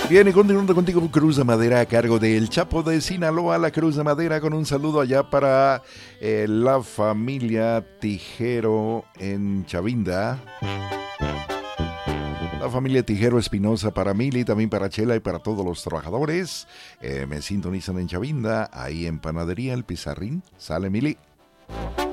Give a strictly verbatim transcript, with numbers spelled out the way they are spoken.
Bien, y continuando contigo, Cruz de Madera a cargo del Chapo de Sinaloa, la Cruz de Madera, con un saludo allá para eh, la familia Tijero en Chavinda. La familia Tijero Espinosa, para Mili, también para Chela y para todos los trabajadores. Eh, me sintonizan en Chavinda, ahí en Panadería El Pizarrín. Sale, Mili.